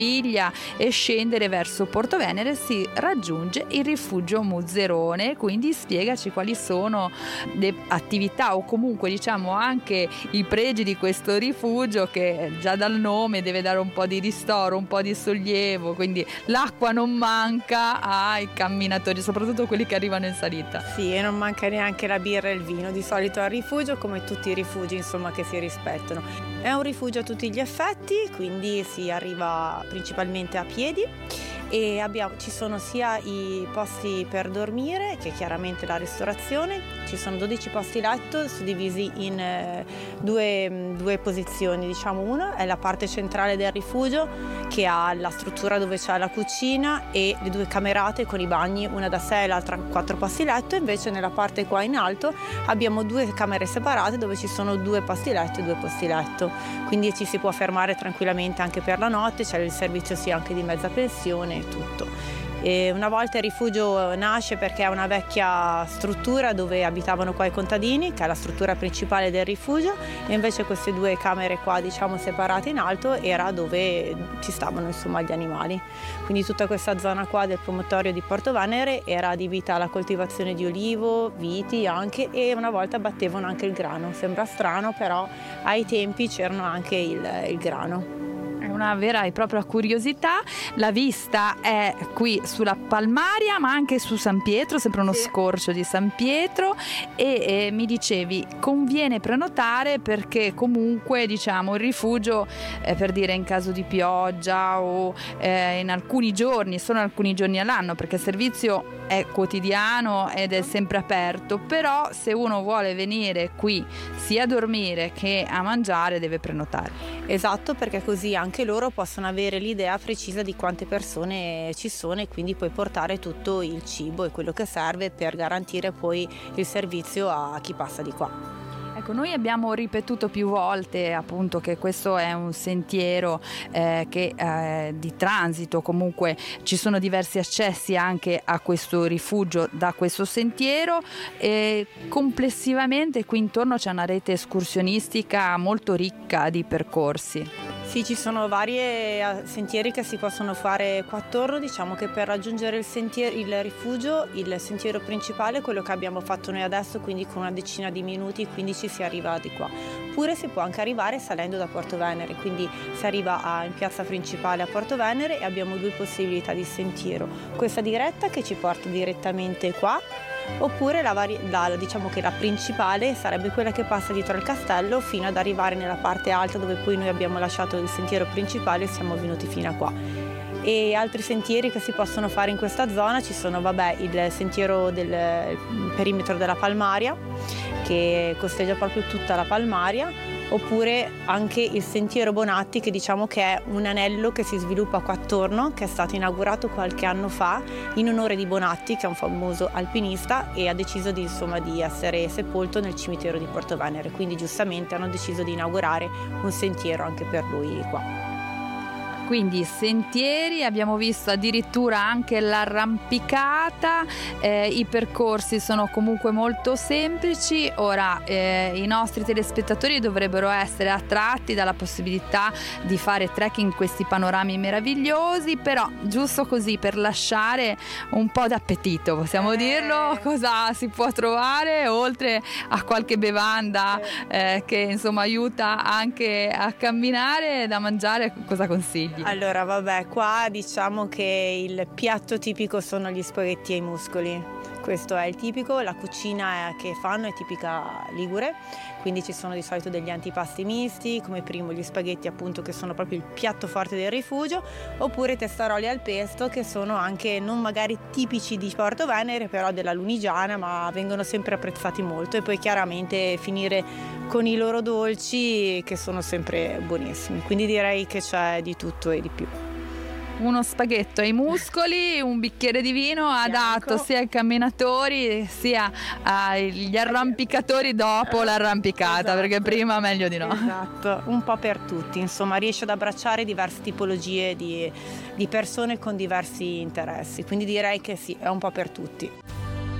Siviglia e scendere verso Portovenere si raggiunge il rifugio Muzzerone. Quindi spiegaci quali sono le attività o comunque diciamo anche i pregi di questo rifugio, che già dal nome deve dare un po' di ristoro, un po' di sollievo, quindi l'acqua non manca ai camminatori, soprattutto quelli che arrivano in salita. Sì, e non manca neanche la birra e il vino di solito al rifugio, come tutti i rifugi insomma che si rispettano. È un rifugio a tutti gli effetti, quindi si arriva principalmente a piedi e ci sono sia i posti per dormire che chiaramente la ristorazione. Ci sono 12 posti letto suddivisi in due posizioni, diciamo. Una è la parte centrale del rifugio che ha la struttura dove c'è la cucina e le 2 camerate con i bagni, una da sé e l'altra 4 posti letto. Invece nella parte qua in alto abbiamo 2 camere separate dove ci sono 2 posti letto e 2 posti letto, quindi ci si può fermare tranquillamente anche per la notte, c'è il servizio sia anche di mezza pensione e tutto. E una volta il rifugio nasce perché è una vecchia struttura dove abitavano qua i contadini, che è la struttura principale del rifugio, e invece queste 2 camere qua, diciamo, separate in alto era dove ci stavano insomma gli animali. Quindi tutta questa zona qua del promontorio di Portovenere era adibita alla coltivazione di olivo, viti anche, e una volta battevano anche il grano. Sembra strano, però ai tempi c'erano anche il grano. È una vera e propria curiosità. La vista è qui sulla Palmaria, ma anche su San Pietro, sempre uno scorcio di San Pietro, e mi dicevi conviene prenotare perché comunque diciamo il rifugio, per dire in caso di pioggia o in alcuni giorni, solo alcuni giorni all'anno, perché il servizio è quotidiano ed è sempre aperto, però se uno vuole venire qui sia a dormire che a mangiare deve prenotare. Esatto, perché così anche loro possono avere l'idea precisa di quante persone ci sono e quindi puoi portare tutto il cibo e quello che serve per garantire poi il servizio a chi passa di qua. Ecco, noi abbiamo ripetuto più volte appunto che questo è un sentiero che di transito, comunque ci sono diversi accessi anche a questo rifugio da questo sentiero, e complessivamente qui intorno c'è una rete escursionistica molto ricca di percorsi. Sì, ci sono varie sentieri che si possono fare qua attorno. Diciamo che per raggiungere il rifugio, il sentiero principale è quello che abbiamo fatto noi adesso, quindi con una decina di minuti, quindi ci si arriva di qua. Oppure si può anche arrivare salendo da Portovenere, quindi si arriva in piazza principale a Portovenere e abbiamo 2 possibilità di sentiero. Questa diretta che ci porta direttamente qua, oppure diciamo che la principale sarebbe quella che passa dietro al castello fino ad arrivare nella parte alta dove poi noi abbiamo lasciato il sentiero principale e siamo venuti fino a qua. E altri sentieri che si possono fare in questa zona ci sono il sentiero del perimetro della Palmaria, che costeggia proprio tutta la Palmaria, oppure anche il sentiero Bonatti, che diciamo che è un anello che si sviluppa qua attorno, che è stato inaugurato qualche anno fa in onore di Bonatti, che è un famoso alpinista e ha deciso di essere sepolto nel cimitero di Portovenere, quindi giustamente hanno deciso di inaugurare un sentiero anche per lui qua. Quindi sentieri, abbiamo visto addirittura anche l'arrampicata, i percorsi sono comunque molto semplici. Ora i nostri telespettatori dovrebbero essere attratti dalla possibilità di fare trekking in questi panorami meravigliosi, però giusto così per lasciare un po' d'appetito, possiamo dirlo, cosa si può trovare oltre a qualche bevanda che insomma aiuta anche a camminare, da mangiare, cosa consigli? Allora qua diciamo che il piatto tipico sono gli spaghetti ai muscoli. Questo è il tipico, la cucina che fanno è tipica ligure, quindi ci sono di solito degli antipasti misti, come primo gli spaghetti appunto che sono proprio il piatto forte del rifugio, oppure testaroli al pesto che sono anche non magari tipici di Portovenere, però della Lunigiana, ma vengono sempre apprezzati molto, e poi chiaramente finire con i loro dolci che sono sempre buonissimi, quindi direi che c'è di tutto e di più. Uno spaghetto ai muscoli, un bicchiere di vino adatto sia ai camminatori sia agli arrampicatori dopo l'arrampicata, esatto, perché prima meglio di no. Esatto, un po' per tutti, insomma riesce ad abbracciare diverse tipologie di persone con diversi interessi, quindi direi che sì, è un po' per tutti.